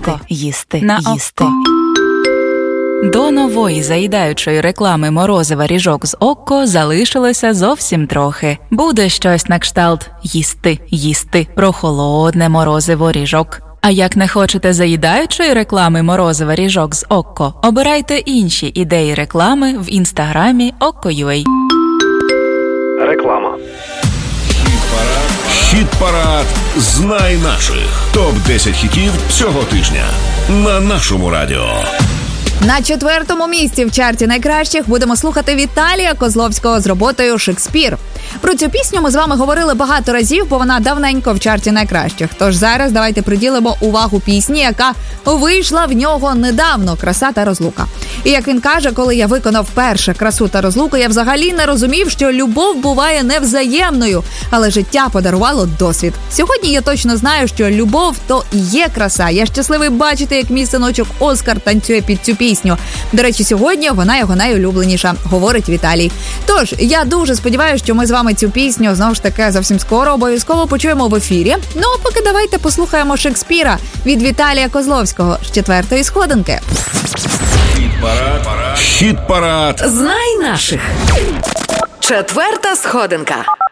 їсти. До нової заїдаючої реклами морозива ріжок з Окко залишилося зовсім трохи. Буде щось на кшталт їсти, прохолодне морозиво ріжок. А як не хочете заїдаючої реклами морозива ріжок з Окко, обирайте інші ідеї реклами в інстаграмі Okko.ua. Реклама. Хіт-парад «Знай наших». Топ-10 хітів цього тижня на нашому радіо. На 4-му місці в чарті найкращих будемо слухати Віталія Козловського з роботою «Шекспір». Про цю пісню ми з вами говорили багато разів, бо вона давненько в чарті найкращих. Тож зараз давайте приділимо увагу пісні, яка вийшла в нього недавно «Краса та розлука». І як він каже, коли я виконав перше «Красу та розлуку», я взагалі не розумів, що любов буває невзаємною, але життя подарувало досвід. Сьогодні я точно знаю, що любов – то і є краса. Я щасливий бачити, як мій синочок Оскар танцює під цю пісню. До речі, сьогодні вона його найулюбленіша, говорить Віталій. Тож, я дуже сподіваюся, що ми з вами цю пісню, знову ж таки, зовсім скоро обов'язково почуємо в ефірі. Ну, а поки давайте послухаємо «Шекспіра» від Віталія Козловського з 4-ї сходинки. Хіт-парад. Знай наших. 4-та сходинка.